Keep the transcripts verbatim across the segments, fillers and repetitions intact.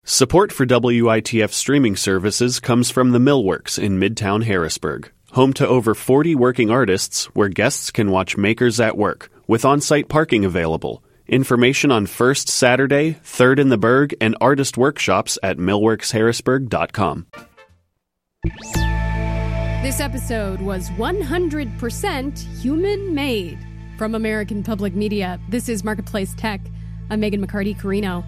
Support for W I T F streaming services comes from the Millworks in Midtown Harrisburg, home to over forty working artists where guests can watch makers at work, with on-site parking available. Information on First Saturday, Third in the Berg, and artist workshops at millworks harrisburg dot com. This episode was one hundred percent human-made. From American Public Media, this is Marketplace Tech. I'm Megan McCarty-Carino.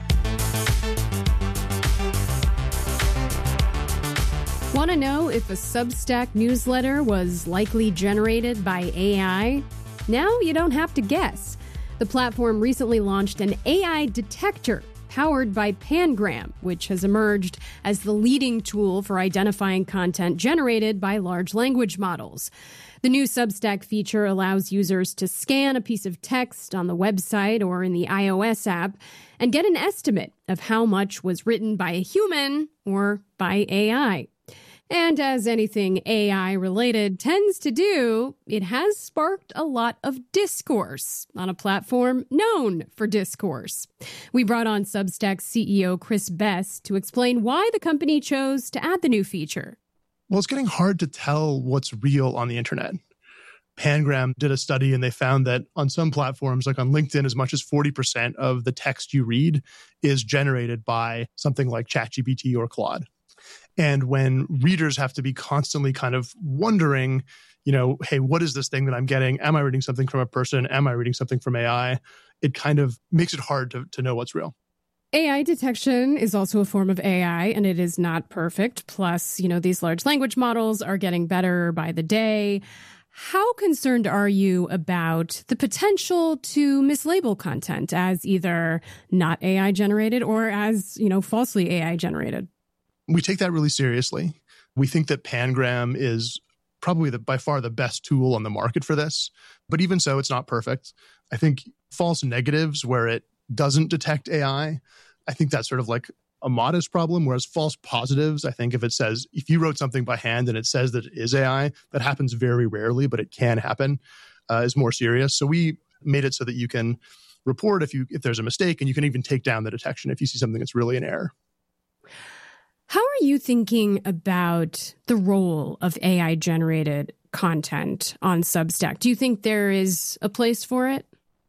Want to know if a Substack newsletter was likely generated by A I? Now you don't have to guess. The platform recently launched an A I detector powered by Pangram, which has emerged as the leading tool for identifying content generated by large language models. The new Substack feature allows users to scan a piece of text on the website or in the iOS app and get an estimate of how much was written by a human or by A I. And as anything A I-related tends to do, it has sparked a lot of discourse on a platform known for discourse. We brought on Substack C E O Chris Best to explain why the company chose to add the new feature. Well, it's getting hard to tell what's real on the internet. Pangram did a study and they found that on some platforms, like on LinkedIn, as much as forty percent of the text you read is generated by something like ChatGPT or Claude. And when readers have to be constantly kind of wondering, you know, hey, what is this thing that I'm getting? Am I reading something from a person? Am I reading something from A I? It kind of makes it hard to, to know what's real. A I detection is also a form of A I, and it is not perfect. Plus, you know, these large language models are getting better by the day. How concerned are you about the potential to mislabel content as either not A I generated or as, you know, falsely A I generated? We take that really seriously. We think that Pangram is probably the, by far the best tool on the market for this. But even so, it's not perfect. I think false negatives where it doesn't detect A I, I think that's sort of like a modest problem. Whereas false positives, I think if it says, if you wrote something by hand and it says that it is A I, that happens very rarely, but it can happen, uh, is more serious. So we made it so that you can report if you if there's a mistake, and you can even take down the detection if you see something that's really an error. How are you thinking about the role of A I-generated content on Substack? Do you think there is a place for it?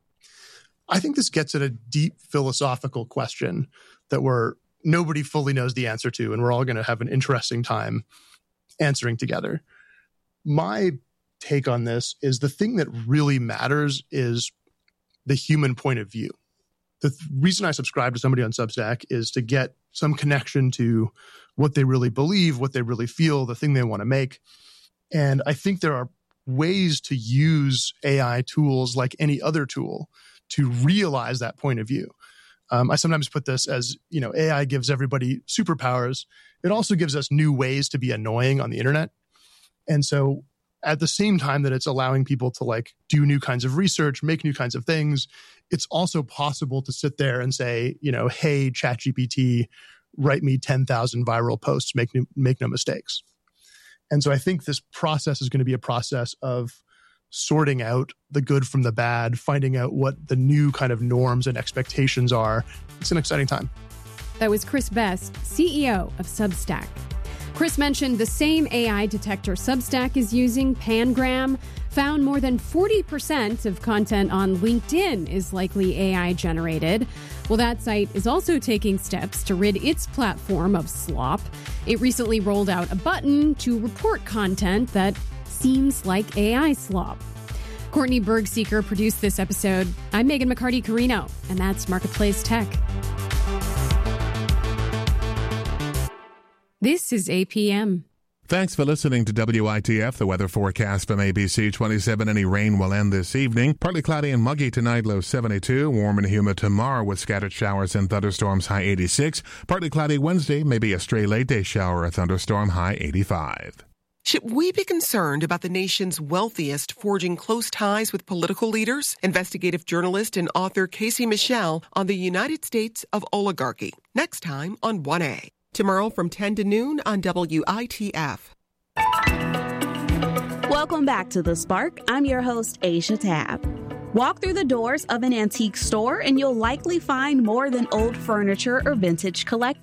I think this gets at a deep philosophical question that we're nobody fully knows the answer to, and we're all going to have an interesting time answering together. My take on this is the thing that really matters is the human point of view. The th- reason I subscribe to somebody on Substack is to get some connection to what they really believe, what they really feel, the thing they want to make. And I think there are ways to use A I tools like any other tool to realize that point of view. Um, I sometimes put this as, you know, A I gives everybody superpowers. It also gives us new ways to be annoying on the internet. And so at the same time that it's allowing people to like do new kinds of research, make new kinds of things, it's also possible to sit there and say, you know, hey, ChatGPT, write me ten thousand viral posts, make no, make no mistakes. And so I think this process is going to be a process of sorting out the good from the bad, finding out what the new kind of norms and expectations are. It's an exciting time. That was Chris Best, C E O of Substack. Chris mentioned the same A I detector Substack is using, Pangram, found more than forty percent of content on LinkedIn is likely A I generated. Well, that site is also taking steps to rid its platform of slop. It recently rolled out a button to report content that seems like A I slop. Courtney Bergseeker produced this episode. I'm Megan McCarty-Carino, and that's Marketplace Tech. This is A P M. Thanks for listening to W I T F, the weather forecast from A B C twenty-seven. Any rain will end this evening. Partly cloudy and muggy tonight, low seventy-two. Warm and humid tomorrow with scattered showers and thunderstorms, high eighty-six. Partly cloudy Wednesday, maybe a stray late day shower or thunderstorm, high eighty-five. Should we be concerned about the nation's wealthiest forging close ties with political leaders? Investigative journalist and author Casey Michelle on the United States of Oligarchy. Next time on one A. Tomorrow from ten to noon on W I T F. Welcome back to The Spark. I'm your host, Asia Tab. Walk through the doors of an antique store and you'll likely find more than old furniture or vintage collectibles.